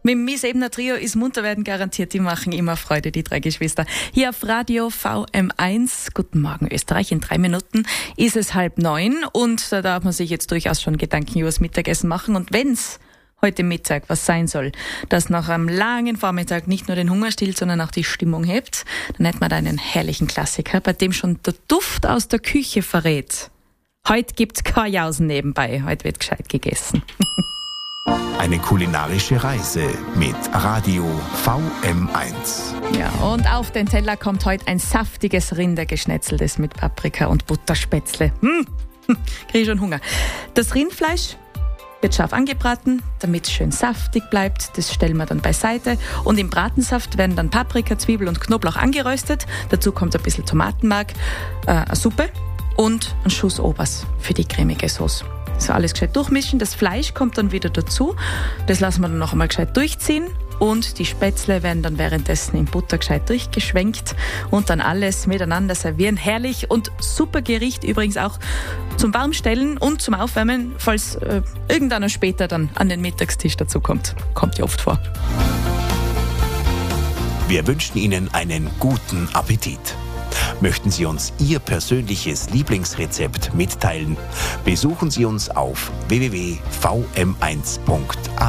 Mit dem Miss Ebner Trio ist munter werden garantiert. Die machen immer Freude, die drei Geschwister. Hier auf Radio VM1. Guten Morgen, Österreich. In 3 Minuten ist es 8:30 und da darf man sich jetzt durchaus schon Gedanken über das Mittagessen machen. Und wenn's heute Mittag was sein soll, das nach einem langen Vormittag nicht nur den Hunger stillt, sondern auch die Stimmung hebt, dann hätten wir da einen herrlichen Klassiker, bei dem schon der Duft aus der Küche verrät. Heute gibt's kein Jausen nebenbei. Heute wird gescheit gegessen. Eine kulinarische Reise mit Radio VM1. Ja, und auf den Teller kommt heute ein saftiges Rindergeschnetzeltes mit Paprika und Butterspätzle. Krieg ich schon Hunger. Das Rindfleisch wird scharf angebraten, damit es schön saftig bleibt. Das stellen wir dann beiseite. Und im Bratensaft werden dann Paprika, Zwiebel und Knoblauch angeröstet. Dazu kommt ein bisschen Tomatenmark, eine Suppe und ein Schuss Obers für die cremige Sauce. So alles gescheit durchmischen. Das Fleisch kommt dann wieder dazu. Das lassen wir dann noch einmal gescheit durchziehen. Und die Spätzle werden dann währenddessen in Butter gescheit durchgeschwenkt und dann alles miteinander servieren. Herrlich und super Gericht, übrigens auch zum Warmstellen und zum Aufwärmen, falls irgendeiner später dann an den Mittagstisch dazu kommt. Kommt ja oft vor. Wir wünschen Ihnen einen guten Appetit. Möchten Sie uns Ihr persönliches Lieblingsrezept mitteilen? Besuchen Sie uns auf www.vm1.at.